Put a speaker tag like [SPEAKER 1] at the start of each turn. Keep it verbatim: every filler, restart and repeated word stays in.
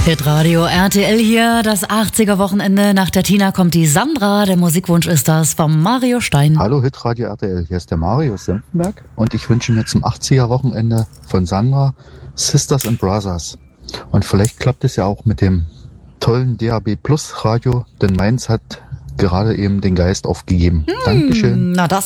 [SPEAKER 1] Hitradio R T L hier, das achtziger-Wochenende. Nach der Tina kommt die Sandra. Der Musikwunsch ist das vom Mario Stein.
[SPEAKER 2] Hallo Hitradio R T L, hier ist der Mario aus Senftenberg und ich wünsche mir zum achtziger-Wochenende von Sandra Sisters and Brothers. Und vielleicht klappt es ja auch mit dem tollen D A B Plus Radio, denn meins hat gerade eben den Geist aufgegeben. Hm, Dankeschön.
[SPEAKER 1] Na, das